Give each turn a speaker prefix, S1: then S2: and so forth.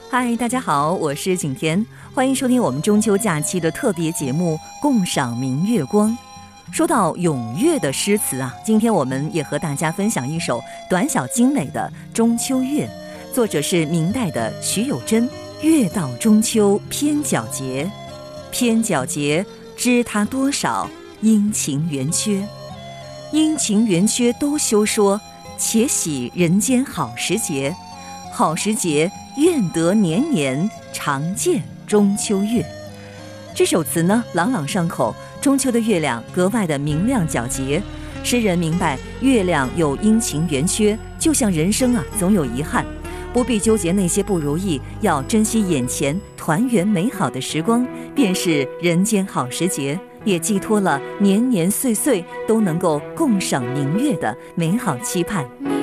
S1: 嗨，大家好，我是景甜，欢迎收听我们中秋假期的特别节目《共赏明月光》。说到咏月的诗词啊，今天我们也和大家分享一首短小精美的《中秋月》，作者是明代的徐有贞。月到中秋偏皎洁，偏皎洁，知它多少阴晴圆缺。阴晴圆缺都休说，且喜人间好时节。好时节，愿得年年常见中秋月。这首词呢，朗朗上口，中秋的月亮格外的明亮皎洁。诗人明白月亮有阴晴圆缺，就像人生啊，总有遗憾，不必纠结那些不如意，要珍惜眼前团圆美好的时光，便是人间好时节，也寄托了年年岁岁都能够共赏明月的美好期盼。